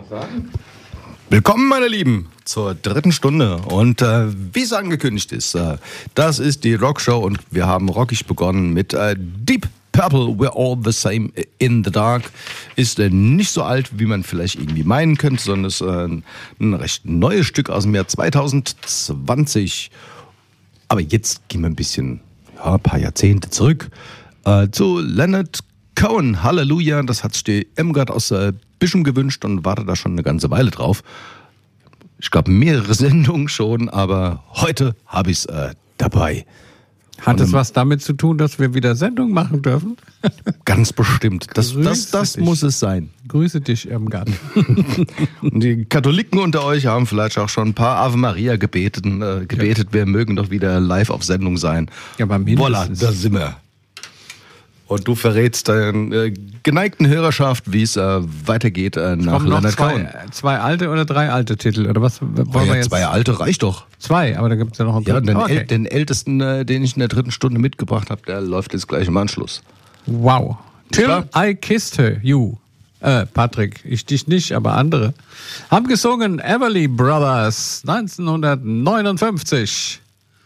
Willkommen, meine Lieben, zur 3. Stunde. Und wie es angekündigt ist, das ist die Rockshow und wir haben rockig begonnen mit Deep Purple, We're All the Same in the Dark. Ist nicht so alt, wie man vielleicht irgendwie meinen könnte, sondern ist ein recht neues Stück aus dem Jahr 2020. Aber jetzt gehen wir ein paar Jahrzehnte zurück zu Leonard Cohen. Halleluja, das hat sich die M-Gard aus Bischum gewünscht und wartet da schon eine ganze Weile drauf. Ich glaube, mehrere Sendungen schon, aber heute habe ich es dabei. Hat es was damit zu tun, dass wir wieder Sendungen machen dürfen? Ganz bestimmt. Das muss es sein. Grüße dich, Irmgard. Und die Katholiken unter euch haben vielleicht auch schon ein paar Ave Maria gebetet. Wir mögen doch wieder live auf Sendung sein. Ja, aber mindestens. Voilà, da sind wir. Und du verrätst deiner geneigten Hörerschaft, wie es weitergeht nach Leonard Cohen. Zwei alte oder 3 alte Titel? Oder was wollen wir jetzt? 2 alte reicht doch. 2, aber da gibt es ja noch einen dritten. Ja, den ältesten, den ich in der 3. Stunde mitgebracht habe, der läuft jetzt gleich im Anschluss. Wow. Till I Kissed Her, You. Patrick, ich dich nicht, aber andere. Haben gesungen Everly Brothers 1959.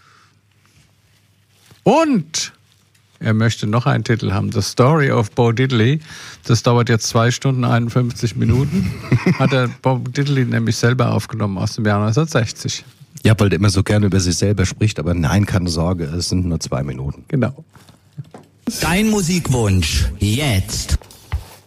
Und er möchte noch einen Titel haben, The Story of Bo Diddley. Das dauert jetzt 2 Stunden 51 Minuten. Hat der Bo Diddley nämlich selber aufgenommen aus dem Jahr 1960. Ja, weil der immer so gerne über sich selber spricht, aber nein, keine Sorge, es sind nur 2 Minuten. Genau. Dein Musikwunsch jetzt.